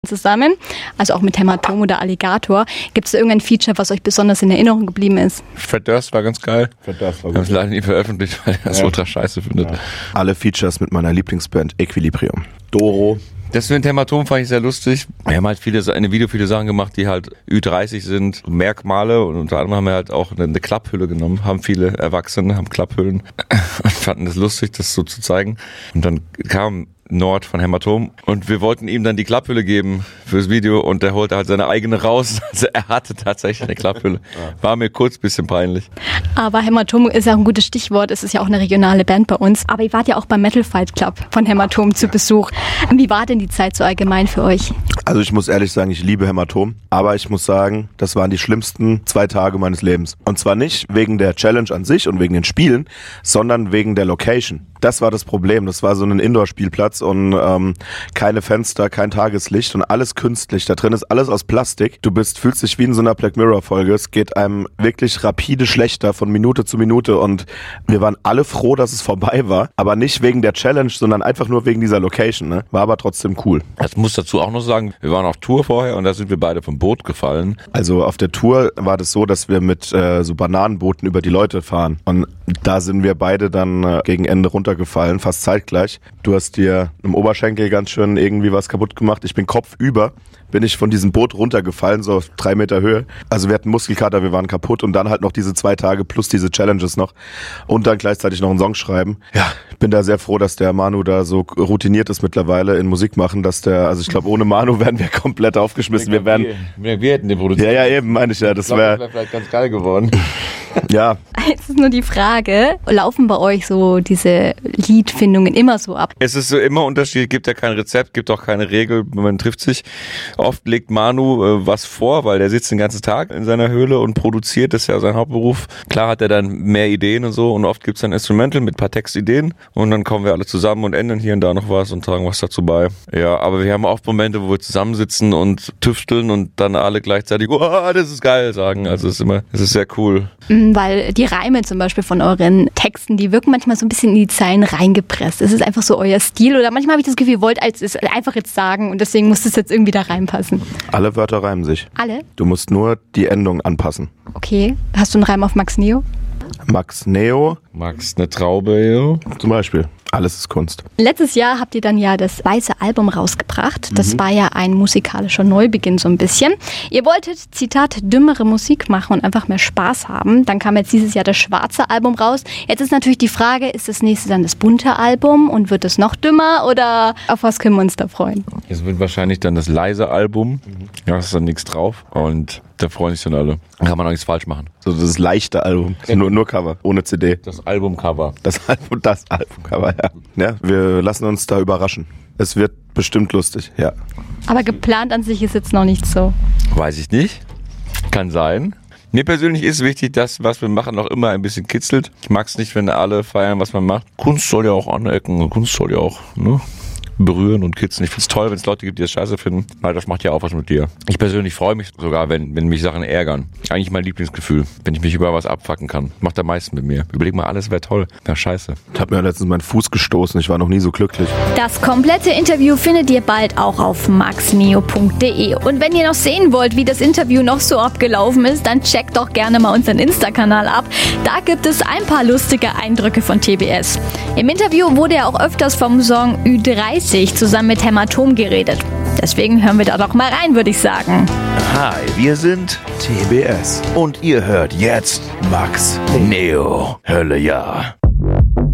zusammen, also auch mit Hämatom oder Alligator. Gibt es irgendein Feature, was euch besonders in Erinnerung geblieben ist? Fred Durst war ganz geil. Fred Durst war Wir haben es gut. leider nie veröffentlicht, weil er es ultra scheiße findet. Ja. Alle Features mit meiner Lieblingsband Equilibrium. Doro. Das mit Hämatom fand ich sehr lustig. Wir haben halt in dem Video viele Sachen gemacht, die halt Ü30 sind, Merkmale, und unter anderem haben wir halt auch eine Klapphülle genommen, haben viele Erwachsene, haben Klapphüllen und fanden das lustig, das so zu zeigen. Und dann kam Nord von Hämatom und wir wollten ihm dann die Klapphülle geben fürs Video und der holte halt seine eigene raus. Also er hatte tatsächlich eine Klapphülle. War mir kurz ein bisschen peinlich. Aber Hämatom ist ja auch ein gutes Stichwort. Es ist ja auch eine regionale Band bei uns. Aber ihr wart ja auch beim Metal Fight Club von Hämatom zu Besuch. Wie war denn die Zeit so allgemein für euch? Also ich muss ehrlich sagen, ich liebe Hämatom, aber ich muss sagen, das waren die schlimmsten 2 Tage meines Lebens. Und zwar nicht wegen der Challenge an sich und wegen den Spielen, sondern wegen der Location. Das war das Problem. Das war so ein Indoor-Spielplatz und keine Fenster, kein Tageslicht und alles künstlich. Da drin ist alles aus Plastik. Du fühlst dich wie in so einer Black Mirror-Folge. Es geht einem wirklich rapide schlechter von Minute zu Minute und wir waren alle froh, dass es vorbei war. Aber nicht wegen der Challenge, sondern einfach nur wegen dieser Location. Ne? War aber trotzdem cool. Ich muss dazu auch noch sagen, wir waren auf Tour vorher und da sind wir beide vom Boot gefallen. Also auf der Tour war das so, dass wir mit so Bananenbooten über die Leute fahren. Und da sind wir beide dann gegen Ende runtergefallen, fast zeitgleich. Du hast dir im Oberschenkel ganz schön irgendwie was kaputt gemacht. Ich bin kopfüber, bin ich von diesem Boot runtergefallen, so auf 3 Meter Höhe. Also wir hatten Muskelkater, wir waren kaputt und dann halt noch diese 2 Tage plus diese Challenges noch und dann gleichzeitig noch einen Song schreiben. Ja, ich bin da sehr froh, dass der Manu da so routiniert ist mittlerweile in Musik machen, also ich glaube, ohne Manu wären wir komplett aufgeschmissen. Wir hätten den produziert. Ja, eben, meine ich ja. Das wäre vielleicht ganz geil geworden. Ja. Jetzt ist nur die Frage, laufen bei euch so diese Liedfindungen immer so ab? Es ist so immer unterschiedlich, gibt ja kein Rezept, gibt auch keine Regel, man trifft sich. Oft legt Manu was vor, weil der sitzt den ganzen Tag in seiner Höhle und produziert, das ist ja sein Hauptberuf. Klar hat er dann mehr Ideen und so und oft gibt's dann Instrumental mit ein paar Textideen und dann kommen wir alle zusammen und ändern hier und da noch was und tragen was dazu bei. Ja, aber wir haben oft Momente, wo wir zusammensitzen und tüfteln und dann alle gleichzeitig, oh, das ist geil, sagen. Also es ist sehr cool. Weil die Reime zum Beispiel von euren Texten, die wirken manchmal so ein bisschen in die Zeilen reingepresst. Ist es einfach so euer Stil oder manchmal habe ich das Gefühl, ihr wollt es einfach jetzt sagen und deswegen muss es jetzt irgendwie da reinpassen? Alle Wörter reimen sich. Alle? Du musst nur die Endung anpassen. Okay. Hast du einen Reim auf Max Neo? Max Neo. Max eine Traube, ja. Zum Beispiel. Alles ist Kunst. Letztes Jahr habt ihr dann ja das Weiße Album rausgebracht. Das war ja ein musikalischer Neubeginn so ein bisschen. Ihr wolltet, Zitat, dümmere Musik machen und einfach mehr Spaß haben. Dann kam jetzt dieses Jahr das Schwarze Album raus. Jetzt ist natürlich die Frage, ist das nächste dann das bunte Album und wird es noch dümmer oder auf was können wir uns da freuen? Es wird wahrscheinlich dann das leise Album. Ja, da ist dann nichts drauf und da freuen sich dann alle. Da kann man auch nichts falsch machen. So das leichte Album. Nur Cover, ohne CD. Das Albumcover. Das Albumcover, ja. Ja, wir lassen uns da überraschen. Es wird bestimmt lustig, ja. Aber geplant an sich ist jetzt noch nicht so. Weiß ich nicht. Kann sein. Mir persönlich ist wichtig, dass was wir machen noch immer ein bisschen kitzelt. Ich mag es nicht, wenn alle feiern, was man macht. Kunst soll ja auch anecken und Kunst soll ja auch, ne? Berühren und kitzeln. Ich find's toll, wenn es Leute gibt, die das scheiße finden, weil das macht ja auch was mit dir. Ich persönlich freue mich sogar, wenn mich Sachen ärgern. Eigentlich mein Lieblingsgefühl, wenn ich mich über was abfacken kann. Macht am meisten mit mir. Überleg mal, alles wäre toll. Ja, scheiße. Ich habe mir letztens meinen Fuß gestoßen, ich war noch nie so glücklich. Das komplette Interview findet ihr bald auch auf maxneo.de. Und wenn ihr noch sehen wollt, wie das Interview noch so abgelaufen ist, dann checkt doch gerne mal unseren Insta-Kanal ab. Da gibt es ein paar lustige Eindrücke von TBS. Im Interview wurde er auch öfters vom Song Ü30 zusammen mit Hämatom geredet. Deswegen hören wir da doch mal rein, würde ich sagen. Hi, wir sind TBS und ihr hört jetzt Max Neo. Hölle ja.